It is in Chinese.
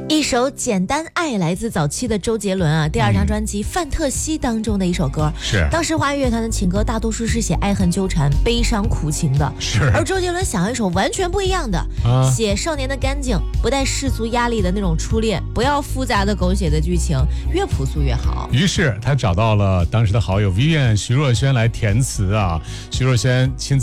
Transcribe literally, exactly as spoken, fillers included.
一首《简单爱》来自早期的周杰伦啊，第二张专辑《范特西》当中的一首歌。 是当时华语乐坛的情歌大多数是写爱恨纠缠、悲伤苦情的， 是。 而周杰伦想要一首完全不一样的， 啊、 写少年的干净，不带世俗压力的那种初恋，不要复杂的狗血的剧情，越朴素越好。 于是他找到了当时的好友 Vivian 徐若瑄来填词啊，徐若瑄亲自